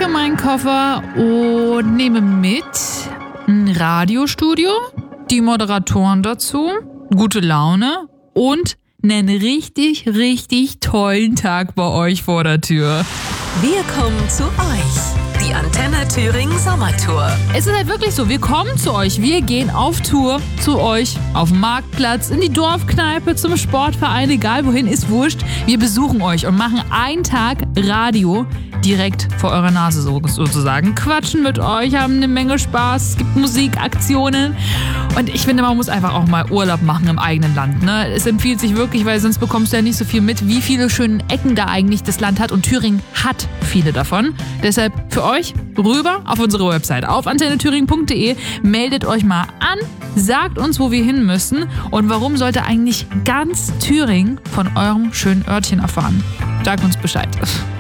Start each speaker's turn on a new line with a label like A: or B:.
A: meinen Koffer und nehme mit ein Radiostudio, die Moderatoren dazu, gute Laune und einen richtig, richtig tollen Tag bei euch vor der Tür.
B: Wir kommen zu euch. Die Antenne Thüringen Sommertour.
A: Es ist halt wirklich so, wir kommen zu euch, wir gehen auf Tour zu euch, auf den Marktplatz, in die Dorfkneipe, zum Sportverein, egal wohin, ist wurscht. Wir besuchen euch und machen einen Tag Radio direkt vor eurer Nase sozusagen. Quatschen mit euch, haben eine Menge Spaß, es gibt Musik, Aktionen und ich finde, man muss einfach auch mal Urlaub machen im eigenen Land. Ne? Es empfiehlt sich wirklich, weil sonst bekommst du ja nicht so viel mit, wie viele schöne Ecken da eigentlich das Land hat und Thüringen hat viele davon. Deshalb für euch rüber auf unsere Website auf antennethüringen.de, meldet euch mal an, sagt uns, wo wir hin müssen und warum sollte eigentlich ganz Thüringen von eurem schönen Örtchen erfahren. Sagt uns Bescheid.